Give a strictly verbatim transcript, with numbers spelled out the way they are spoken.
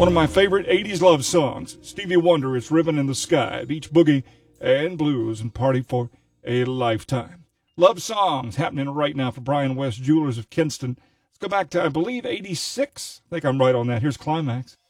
One of my favorite eighties love songs, Stevie Wonder, It's Ribbon in the Sky, Beach Boogie, and Blues, and Party for a Lifetime. Love songs happening right now for Brian West Jewelers of Kinston. Let's go back to, I believe, eighty-six. I think I'm right on that. Here's Climax.